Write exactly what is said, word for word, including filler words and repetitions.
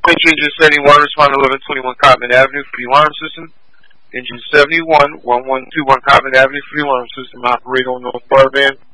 Engine seventy-one, respond to eleven twenty-one Cotman Avenue for the alarm system. Engine seventy-one, one one two one Cotman Avenue for the alarm system. Operator on North Broadband.